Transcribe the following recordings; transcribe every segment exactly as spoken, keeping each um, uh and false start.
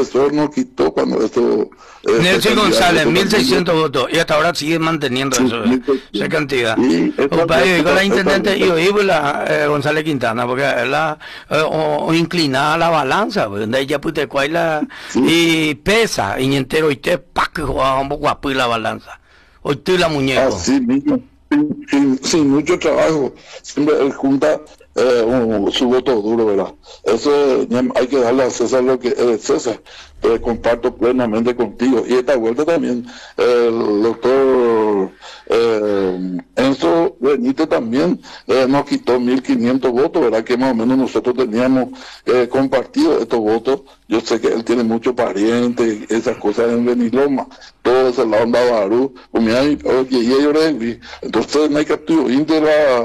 predecesor nos quitó cuando esto... Eh, Nelson González, mil seiscientos votos, y hasta ahora sigue manteniendo sí, eso, esa cantidad. O para digo la intendente y oí la eh, González Quintana, porque la eh, o, o inclinada la balanza, donde ella puede cuaila sí. Y pesa, y entero y te pa que jugaba un poco guapo y la balanza. Hoy tú la muñeca. Así mismo, sin, sin, sin mucho trabajo, siempre él junta eh, un, su voto duro, ¿verdad? Eso hay que darle a César lo que es de César. Eh, comparto plenamente contigo. Y esta vuelta también, eh, el doctor eh, Enzo Benítez también eh, nos quitó mil quinientos votos, ¿verdad? Que más o menos nosotros teníamos eh, compartido estos votos. Yo sé que él tiene muchos parientes, esas cosas en Beniloma, todo ese lado de Barú, oye, y ellos entonces no hay que estudiar íntegra,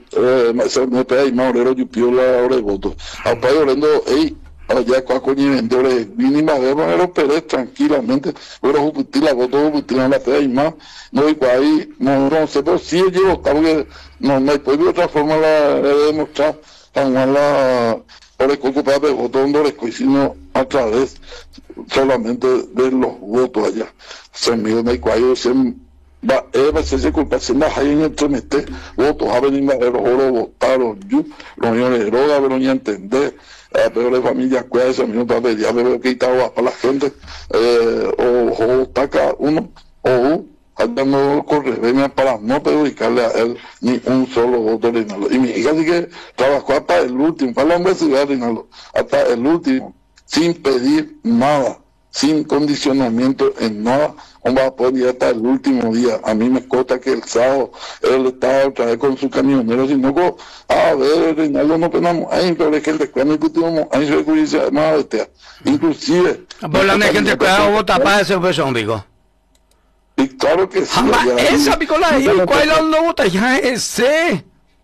me pega y más orero, yo pido la hora de votos. Aparte, orando, hey, allá cuaco ni vendedores mínima de manera Pérez tranquilamente pero juputir la voto juputir la fe y más no y ahí no no sé pero sí llevo está porque no no hay de otra forma la he demostrado tan la por el coco para de voto donde les sino a través solamente de los votos allá se me no hay cuayo se va a veces se culpa se más hay en el trimestre votos a venir más de los oro votaron yo los señores droga pero ni entender Eh, pero la familia cuida ese minuto de día, pero que estaba para la gente, eh, o, o taca uno, o allá no corre, venga para no perjudicarle a él ni un solo voto de Reinaldo. Y mi hija sí que trabajó hasta el último, para la universidad Reinaldo, hasta el último, sin pedir nada, sin condicionamiento en nada, va a poder ir hasta el último día. A mí me consta que el sábado él estaba otra vez con su camionero, sino que, a ver, Reinaldo no penamos, ahí, pero es gente cuando discutimos, ahí se recurrió más de este, inclusive. Hablando de gente cuidado, vota para ese persona, digo. Y claro que sí. Esa, Nicolás, ¿y cuál es la vota? Ya ese.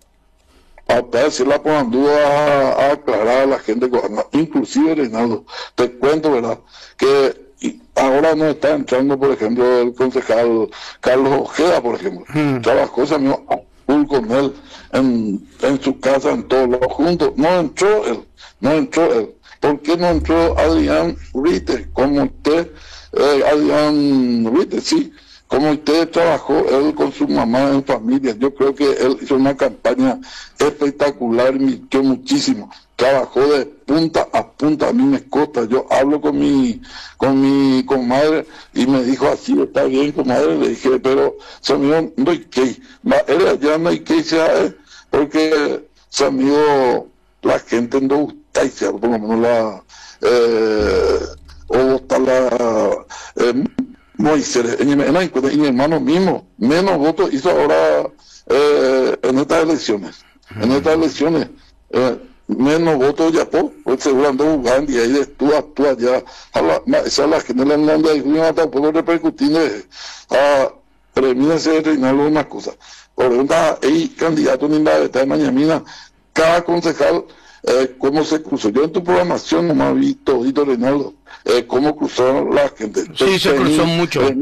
Hasta si la pongan duda a, a aclarar a la gente, inclusive Reinaldo, te cuento, ¿verdad? Que y ahora no está entrando, por ejemplo, el concejal Carlos Ojeda, por ejemplo. Hmm. Trabajó ese amigo a full con él en, en su casa, en todos los juntos. No entró él, no entró él. ¿Por qué no entró Adrián Ritter? Como usted, eh, Adrián Ritter, sí, como usted trabajó él con su mamá en familia. Yo creo que él hizo una campaña espectacular, mintió muchísimo. Trabajó de punta a punta, a mí me consta. Yo hablo con mi con mi comadre y me dijo así, está bien, comadre, le dije, pero su amigo no hay que, era ya no hay que, porque su amigo, la gente no gusta, y por lo menos la, eh, o está la, eh, Moisés, y mi hermano mismo, menos votos hizo ahora eh, en estas elecciones, en estas elecciones, eh, menos votos ya por, pues seguramente jugando y ahí de tú a tú allá, a la, esa es la gente de la Nanda y Grima tampoco repercutir a premiarse de Reinaldo una cosa. Por una, hay candidato en la de Mañamina, cada concejal, eh, cómo se cruzó. Yo en tu programación no me vi todito Reinaldo, eh, cómo cruzó la gente. Entonces, sí, se cruzó eh, mucho. Eh,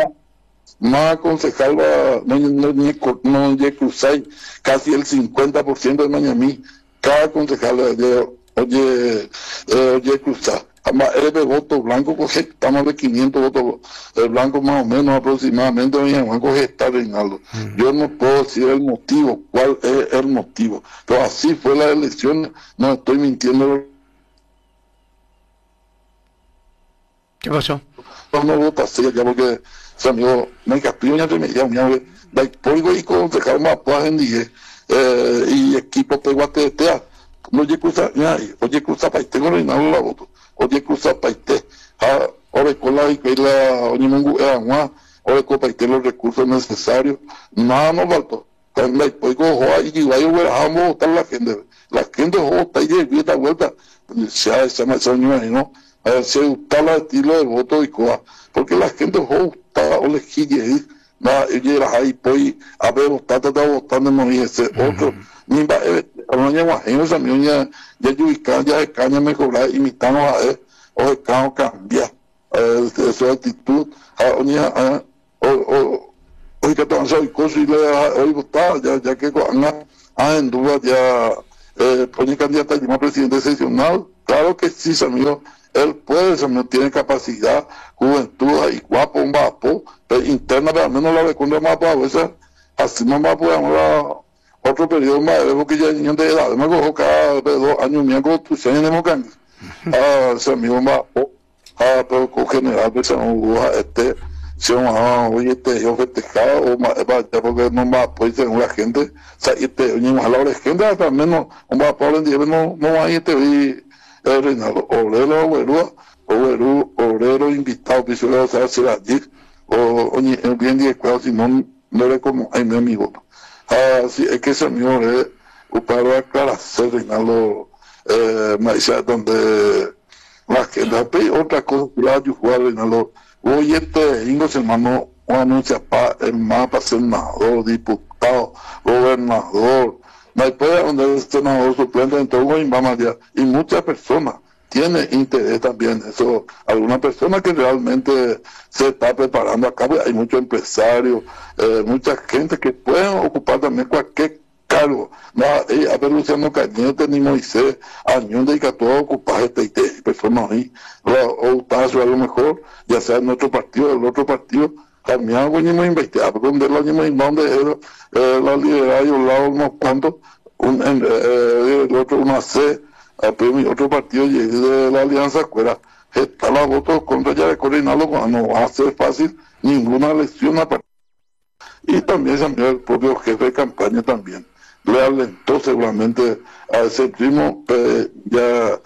más concejal va, no, no, no, no, no cruzáis casi el cincuenta por ciento de Mañamí. Cada concejal oye, oye, eh, oye cruzar. Además, es de voto blanco, coge, estamos de quinientos votos eh, blancos más o menos aproximadamente, mi hermano coge está Reinaldo. Mm. Yo no puedo decir el motivo, cuál es el motivo, pero así fue la elección, no estoy mintiendo. ¿Qué pasó? No, no vota así, ya porque se amigo, me castillo ya me llamo, ya me polgo y concejal más pues en dije. Eh, y equipo peguate de no oye cruza oye cruza paiste con Reinaldo la voto oye cruza paiste a ore con la y la oye mungu e agua ore con paiste los recursos necesarios nada nos faltó con la pues go y vaya vamos votar la gente la gente vota y de esta vuelta se se me se me no se gusta el estilo de voto y coa porque la gente vota o le quiere na ella ahí pues a ver votar está votando no y ese otro ni va a no lleva en esa miña ya yo y ya de caña mejorar imitamos a él o el cambio cambia eh, su actitud a unia o o hoy que tan soy cosa y le hoy votar ya ya que a en duda ya eh pone candidata a presidente seccional claro que sí, amigo, él puede, amigo, tiene capacidad, juventud y guapo, un vapo, pero interna, pero al menos la recuerda más para a veces, así no más podemos a otro periodo más, porque ya niños de edad, me cojo cada dos años, me hago tu señas de Mocán, ah, ese amigo más, ah, pero con general, pues, este, si uno hoy este yo festejado o más porque no va a poder según la gente, o sea, este ni más la gente hasta menos un va a poder en no no hay este hoy el Reinaldo obrero obrero obrero obrero invitado que se va a hacer allí o oye bien de cuál si no no le como hay mi amigo ah sí es que ese amigo es para aclarar Reinaldo eh me dice donde la gente otra cosa que la yo jugar Reinaldo. Hoy este domingo se mandó un anuncio para el mapa, senador, diputado, gobernador, después donde el senador suplente en todo y muchas personas tienen interés también. Eso, algunas personas que realmente se está preparando acá, hay muchos empresarios, eh, mucha gente que pueden ocupar también cualquier cargo. No, eh, a ver Luciano Cañete ni Moisés, Añonde y que todos ocupar este personas ahí, o Tazo a lo mejor, ya sea en nuestro partido, el otro partido, también algo ni me investigar, donde la misma donde era eh, la liberal y un lado unos cuantos, un, eh, el otro una C, mi otro partido llegué de la Alianza Escuela, está la voto contra ya de coordinarlo, no va a ser fácil ninguna elección a partir. Y también también el propio jefe de campaña también le alentó seguramente a ese primo, eh, ya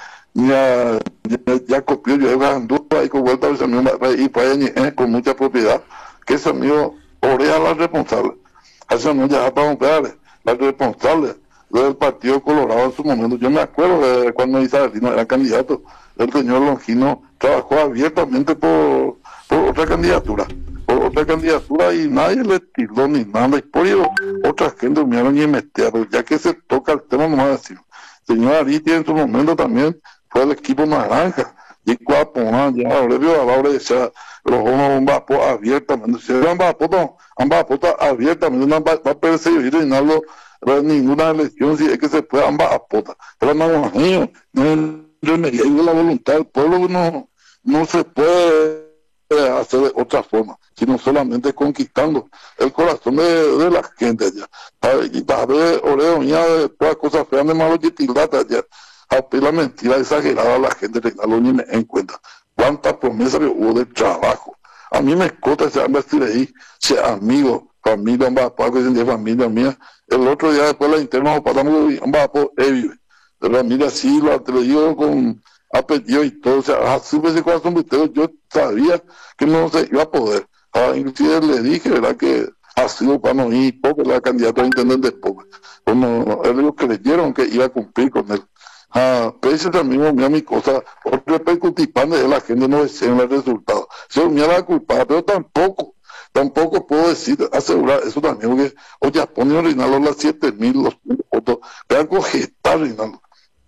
ya ya, ya copió, ya iba en duda y con vuelta a ese amigo, y para allá eh, con mucha propiedad, que ese amigo orea a la responsable, a ese amigo ya para comprar la responsable del Partido Colorado en su momento. Yo me acuerdo de cuando Isabelino era candidato, el señor Longino trabajó abiertamente por, por otra candidatura. otra candidatura y nadie le tiró ni nada, y por ello otras gente unieron y investigaron, ya que se toca el tema, no más decir. Señor Ariti en su momento también fue el equipo naranja, y cuatro, ya ahora vio a la hora de echar los jóvenes un vapor abiertamente, si eran vapor, un vapor abiertamente, no va a perseguir y no ninguna elección, si es que se puede ambas apotas, pero no, niños, no, yo me digo la voluntad del pueblo, no, no se puede hacer de otra forma, sino solamente conquistando el corazón de, de la gente allá. Y tal vez oreo mía de todas cosas feas de malo y tildata allá, a la mentira exagerada a la gente de la ni me en cuenta. Cuántas promesas hubo de trabajo. A mí me escota ese hambre ahí, ese amigo, familia, un papá que es familia mía. El otro día después de la interna nos pasamos un papá vive. De la familia sí, lo atrevió con apellido y todo, o sea, así ese corazón de ustedes, yo sabía que no se iba a poder. Ah, inclusive le dije, ¿verdad? Que ha sido para no ir poco, la candidata a intendente poco. Bueno, ellos creyeron que iba a cumplir con él. Ah, pero ese también mira mi cosa, otro repercutipante de la gente no desea el resultado. Se me la culpa, pero tampoco, tampoco puedo decir, asegurar eso también, porque oye, ponen Rinaldo las siete mil, los otros, vean cogestar Rinaldo.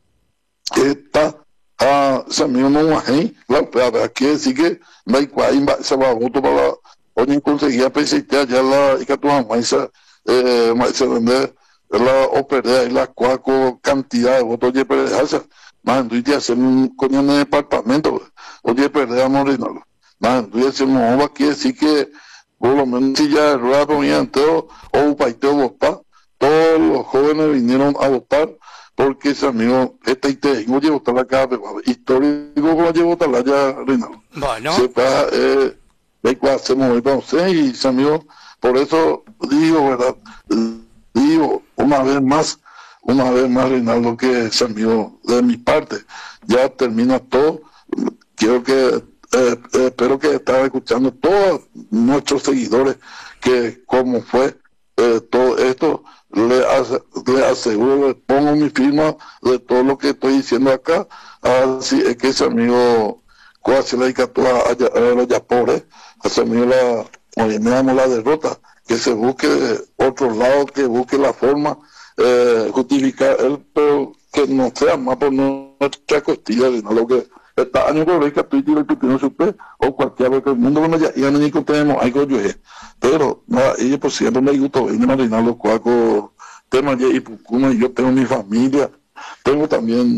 Está ah, ese amigo no hay, la verdad, quiere decir que no hay cual se va a voto para oye conseguía presentar ya la y que tu mamá eh se vende la opera y la cuaco cantidad de votos de perder más tú te hacer un coño en el departamento oye perder a Morinalo más tú hacer no va quiere decir que por lo menos si ya rueda ponía entero o un paiteo votar todos los jóvenes vinieron a votar porque ese amigo, este I T no llevo hasta la cara, histórico como llevo hasta la ya, Reinaldo. Bueno. Sepa, eh, de cuál hacemos hoy para usted y ese amigo, por eso digo, ¿verdad? Digo, una vez más, una vez más, Reinaldo, que ese amigo, de mi parte, ya termina todo. Quiero que, eh, eh, espero que estén escuchando todos nuestros seguidores, que como fue eh, todo esto, le, hace, le aseguro, le pongo mi firma de todo lo que estoy diciendo acá. Así es que ese amigo cuasi la toda a los yapores, ese amigo la damos la derrota, que se busque otro lado, que busque la forma eh, justificar él, pero que no sea más por nuestra costilla, sino lo que está año por el capítulo que tiene su pe o cualquier vez que el mundo no ya ya ni que tenemos algo yo es pero nada ella por siempre me gusta venir a marinar los cuacos temas ya y pucuna y yo tengo mi familia tengo también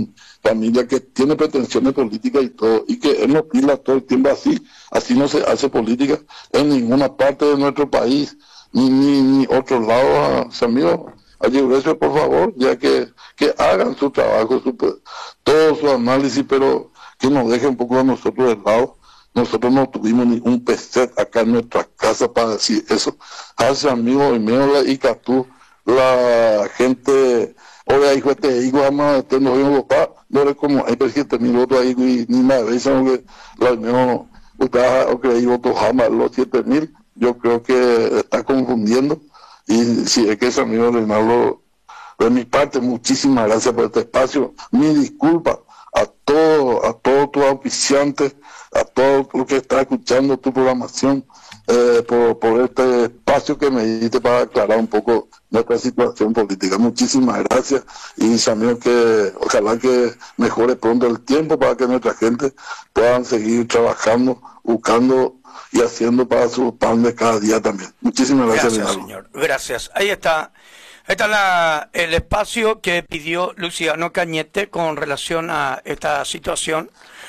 familia que tiene pretensiones políticas y todo, y que él no pila todo el tiempo así, así no se hace política en ninguna parte de nuestro país, ni ni, ni otro lado, a, amigos. Ayúdense, por favor, ya que, que hagan su trabajo, su, todo su análisis, pero que nos dejen un poco a nosotros de lado. Nosotros no tuvimos ni un peset acá en nuestra casa para decir eso. Hace amigos y menos la Icatú, la gente, ahora hijo te digo, ama, este no voy a votar, no es como hay siete mil votos ahí y ni nada, dicen que la misma, usted o que ahí votos jamás los siete mil, yo creo que está confundiendo. Y si es que es amigo Reinaldo, de mi parte, muchísimas gracias por este espacio. Mi disculpa a todos, a todos tus auspiciantes, a todos los que están escuchando tu programación, eh, por, por este espacio que me diste para aclarar un poco nuestra situación política. Muchísimas gracias y también que ojalá que mejore pronto el tiempo para que nuestra gente puedan seguir trabajando, buscando y haciendo para su pan de cada día también. Muchísimas gracias, gracias señor. Gracias. Ahí está. Ahí está la, el espacio que pidió Luciano Cañete con relación a esta situación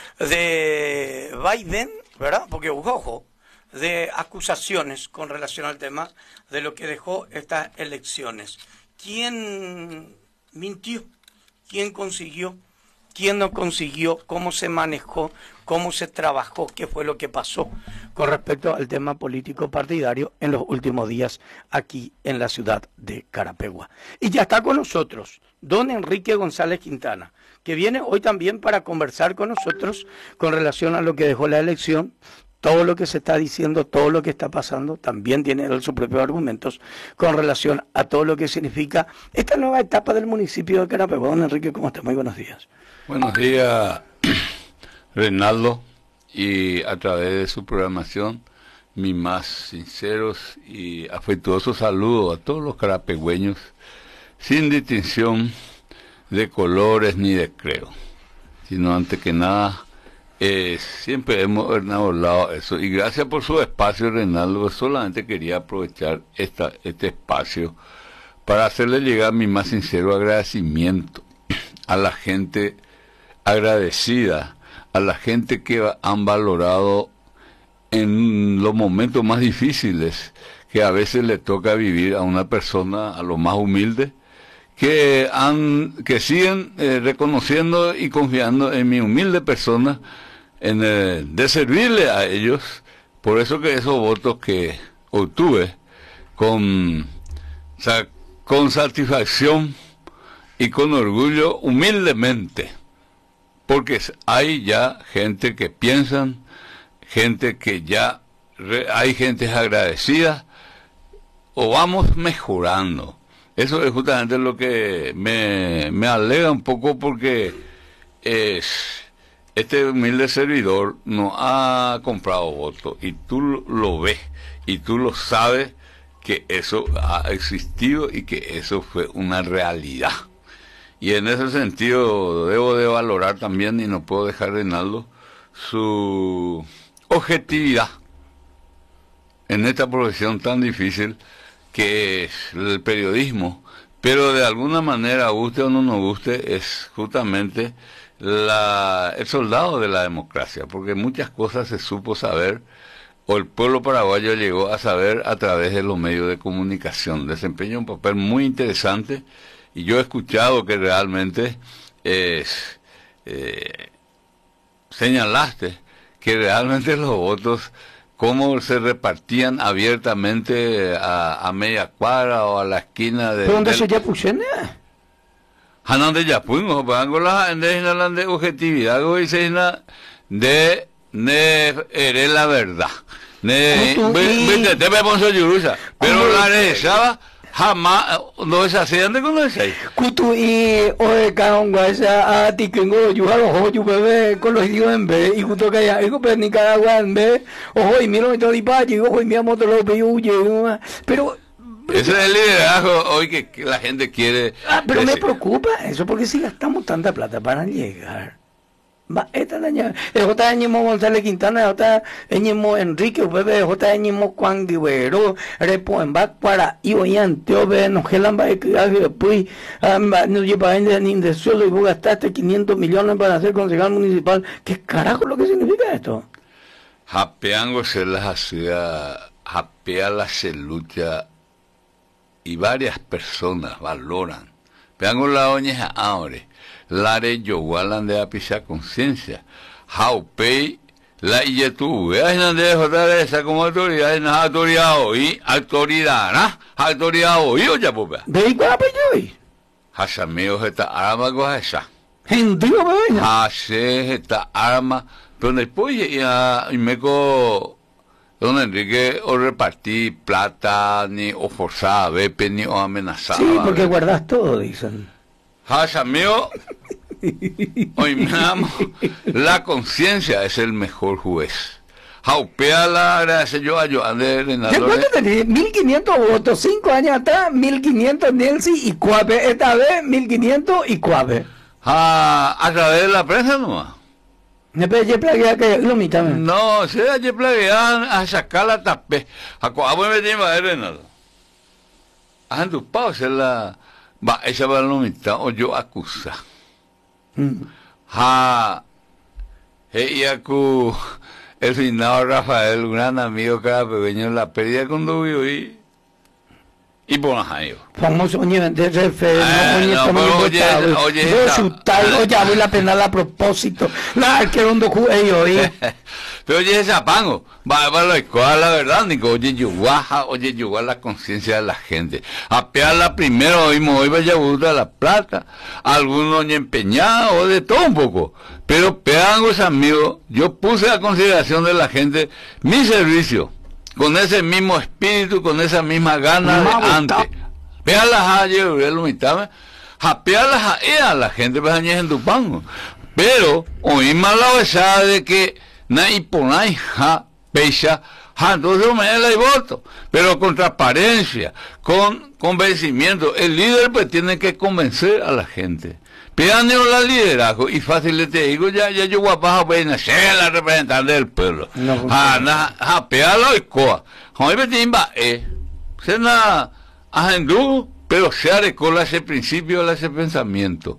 de Biden, ¿verdad? Porque ojo, de acusaciones con relación al tema de lo que dejó estas elecciones. ¿Quién mintió? ¿Quién consiguió? ¿Quién no consiguió? ¿Cómo se manejó? ¿Cómo se trabajó? ¿Qué fue lo que pasó con respecto al tema político partidario en los últimos días aquí en la ciudad de Carapegua? Y ya está con nosotros don Enrique González Quintana, que viene hoy también para conversar con nosotros con relación a lo que dejó la elección, todo lo que se está diciendo, todo lo que está pasando. También tiene él sus propios argumentos con relación a todo lo que significa esta nueva etapa del municipio de Carapegua. Don Enrique, ¿cómo está? Muy buenos días. Buenos días, Reinaldo, y a través de su programación, mis más sinceros y afectuosos saludos a todos los carapegüeños, sin distinción de colores ni de credo, sino antes que nada, eh, siempre hemos hablado eso, y gracias por su espacio, Reinaldo. Solamente quería aprovechar esta, este espacio para hacerle llegar mi más sincero agradecimiento a la gente agradecida, a la gente que han valorado en los momentos más difíciles que a veces le toca vivir a una persona, a lo más humilde, que han que siguen eh, reconociendo y confiando en mi humilde persona, en eh, de servirle a ellos. Por eso que esos votos que obtuve con, o sea, con satisfacción y con orgullo, humildemente, porque hay ya gente que piensan, gente que ya, re, hay gente agradecida, o vamos mejorando. Eso es justamente lo que me, me alegra un poco, porque es, este humilde servidor no ha comprado votos, y tú lo ves, y tú lo sabes, que eso ha existido y que eso fue una realidad. Y en ese sentido debo de valorar también, y no puedo dejar, Reinaldo, su objetividad en esta profesión tan difícil que es el periodismo, pero de alguna manera, guste o no nos guste, es justamente la, el soldado de la democracia, porque muchas cosas se supo saber, o el pueblo paraguayo llegó a saber a través de los medios de comunicación. Desempeña un papel muy interesante. Y yo he escuchado que realmente eh, eh, señalaste que realmente los votos, cómo se repartían abiertamente a, a media cuadra o a la esquina de... ¿Pero dónde se ya pusieron? Hanan de Yapun, o Pangola, en de objetividad, y se de ne eres la verdad. Ne, te vemos a Yurusa, pero la regresaba. Jamás, no es así, ¿dónde conoces? Kutu y oe kaongwa esa a ti kengo yuhalo ho yu bebe con los idiomas en vez y justo que ya digo pero ni cada agua en vez ojo y miro y todo y pa y ojo y mi amor te lo pido pero ese es el liderazgo hoy que, que la gente quiere. Ah, pero decir. Me preocupa eso, porque si gastamos tanta plata para llegar Va, esta daña, el J. Ñemo González Quintana, J. Ñemo Enrique, Bebe, J. Ñemo Juan Guibero, Repo en Bacuara, y oían, Teo Be, no gelan va a pues, no lleva ni de suelo y vos gastaste quinientos millones para ser concejal municipal. ¿Qué carajo lo que significa esto? Japeango se las hacía, japea la celucha y varias personas valoran. Peango la oña ahora. Lare yogualan de apisa conciencia. Jaupei la yetu. Es donde de esa como autoridad, es autoridad hoy, autoridad, ¿no? Autoridad hoy, o ya pues. ¿De ahí cuál apoyo? Hasameo esta arma goza. Gente, ¿no? Hase esta arma, donde después ya y me co don Enrique o repartí plata ni o forzaba, bepe ni o amenazaba. Sí, porque guardas todo, dicen. Hasameo, hoy miramos, la conciencia es el mejor juez. Jaupea la gracia yo a yo Ander en la ¿cuánto tenés? mil quinientos votos, cinco años atrás, mil quinientos Nelsi y Cuape, esta vez mil quinientos y Cuape. Ah, a través de la prensa nomás. Después yo plaguea que lo mitad. No, se da yo plaguea a sacar la tapé. A Cuape me tiene a ver nada. A tu pausa la va esa va la mitad o yo acusa. Ha he acu el finado Rafael, un gran amigo cada pequeño la pérdida cuando vivo y y por ahí. Famoso oye de refe, no oye, oye, yo chutar, oye, voy la penal a propósito. La que donde jugué yo ahí. Pero oye ese apango, va va la escuela la verdad, ni oye yo guaja, oye yo la conciencia de la gente. Apearla primero oímos hoy vaya a la plata, algunos empeñados o de todo un poco. Pero peangos amigos, yo puse a consideración de la gente mi servicio. Con ese mismo espíritu, con esa misma gana de antes. Vealas a el mitad, japealas a la gente pues añes en tu pango. Pero, oímos la besada de que na y ponai ja pecha, ja, entonces me da el voto. Pero con transparencia, con convencimiento, el líder pues tiene que convencer a la gente. Peaneo la liderazgo y fácil te digo ya ya yo guapaja pues ser la representante del pueblo. Ah, na, ja pealo y coa. Hoy me timba eh. Se na ajendu, pero se arecola ese principio, ese pensamiento.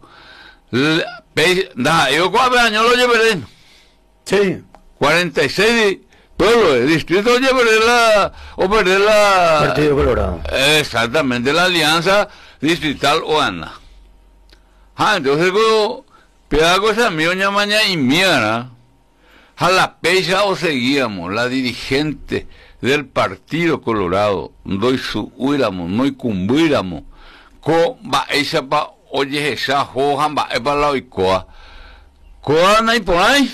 Da, yo cuatro años lo llevaré. Sí. cuarenta y seis pueblo, el distrito llevaré la o perder la Partido Colorado. Exactamente, la alianza distrital Oana. Ah, entonces como pedago esa mioña mañana y miara, a la pecha o seguíamos, la dirigente del Partido Colorado, doy su huíramos, no y cumbuíramos, co va esa pa oye esa hoja va para la oicoa, coa no hay por ahí,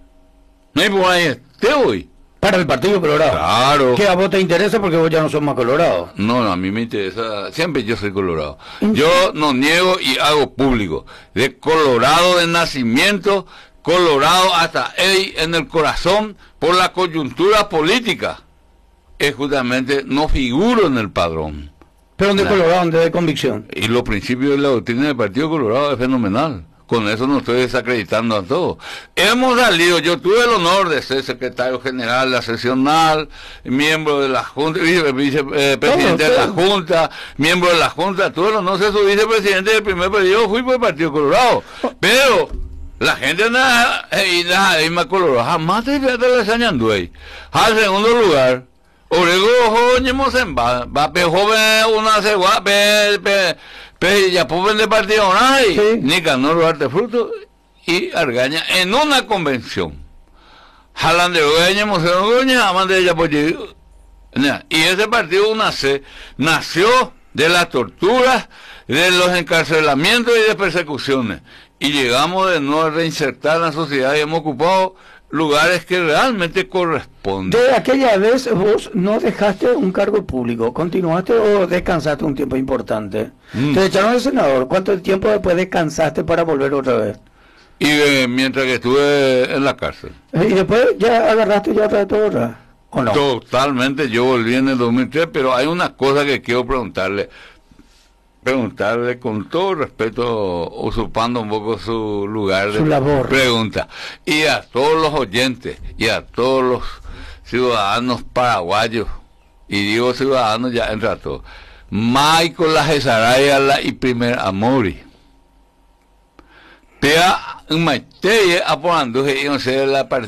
no hay por ahí, te voy. Para el Partido Colorado. Claro. ¿Qué a vos te interesa porque vos ya no sos más colorado? No, no, a mí me interesa, siempre yo soy colorado. Yo no niego y hago público. De colorado de nacimiento, colorado hasta ahí en el corazón, por la coyuntura política. Es justamente, no figuro en el padrón. Pero de colorado, de convicción. Y los principios de la doctrina del Partido Colorado es fenomenal. Con eso no estoy desacreditando a todos. Hemos salido, yo tuve el honor de ser secretario general de la seccional, miembro de la Junta, vice, vice eh, presidente todo, de la todo. Junta, miembro de la Junta, tuve el honor de ser su vicepresidente del primer periodo, fui por el Partido Colorado. Pero la gente nada, y nada, y más colorado, jamás te fíjate la sañando ahí. Al segundo lugar, Orego joñemos en va, va pe joven una se va pe pe pe ya pues de partido hay sí. Ni ganó Duarte Fruto y Argaña en una convención. Jalan de joñemos en Ogoña, amante ella pues y ese partido nace nació de las torturas, de los encarcelamientos y de persecuciones y llegamos de no reinsertar en la sociedad y hemos ocupado lugares que realmente corresponden. De aquella vez vos no dejaste un cargo público, ¿continuaste o descansaste un tiempo importante? Mm. Te echaron el senador, ¿cuánto tiempo después descansaste para volver otra vez? Y eh, mientras que estuve en la cárcel. ¿Y después ya agarraste ya otra vez todo otra? ¿O no? Totalmente, yo volví en el dos mil tres, pero hay una cosa que quiero preguntarle. preguntarle con todo respeto, usurpando un poco su lugar su de labor. Pregunta. Y a todos los oyentes y a todos los ciudadanos paraguayos, y digo ciudadanos ya entra todo, Michael la Gesaraya y primer amori. Pea un maite a por anduve y no sé la